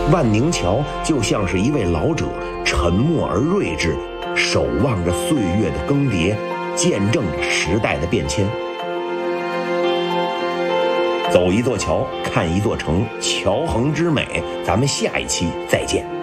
万宁桥就像是一位老者，沉默而睿智，守望着岁月的更迭，见证着时代的变迁。走一座桥，看一座城，桥横之美，咱们下一期再见。